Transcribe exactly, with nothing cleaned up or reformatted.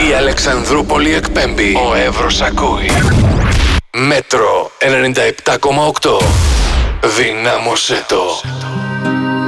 Η Αλεξανδρούπολη εκπέμπει. Ο Εύρος ακούει. Μέτρο ενενήντα επτά κόμμα οκτώ. Δυνάμωσέ το.